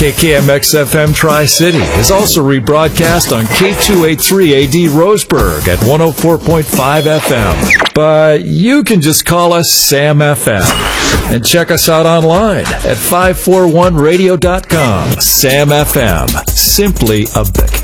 KKMX-FM Tri-City is also rebroadcast on K283AD Roseburg at 104.5 FM. But you can just call us Sam FM and check us out online at 541radio.com. Sam FM, simply a